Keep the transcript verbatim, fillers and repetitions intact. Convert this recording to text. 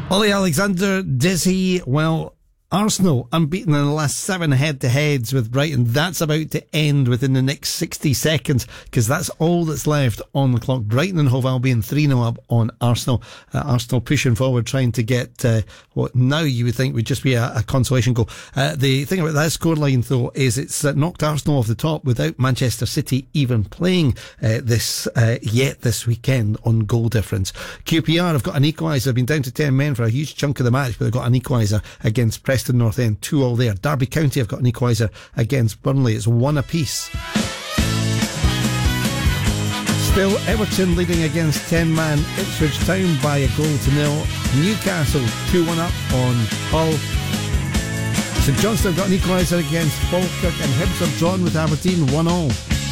Ollie Alexander, dizzy. Well, Arsenal unbeaten in the last seven head-to-heads with Brighton. That's about to end within the next sixty seconds because that's all that's left on the clock. Brighton and Hove Albion three nil up on Arsenal. Uh, Arsenal pushing forward, trying to get uh, what now you would think would just be a, a consolation goal. Uh, the thing about that scoreline, though, is it's uh, knocked Arsenal off the top without Manchester City even playing uh, this uh, yet this weekend on goal difference. Q P R have got an equaliser. They've been down to ten men for a huge chunk of the match, but they've got an equaliser against Preston North End, two all there. Derby County have got an equaliser against Burnley. It's one apiece. Still Everton leading against ten man Ipswich Town by a goal to nil. Newcastle two one up on Hull. St Johnstone have got an equaliser against Falkirk, and Hibs have drawn with Aberdeen one all.